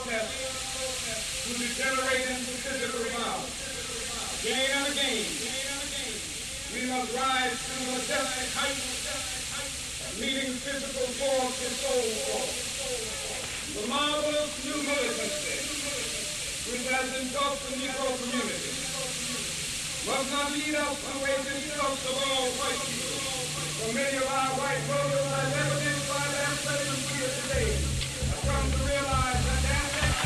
protest to degenerate into physical violence. Again and again, we must rise to the majestic height of meeting physical force with soul force. The marvelous new militancy which has engulfed the Negro community must not lead us to a distrust of all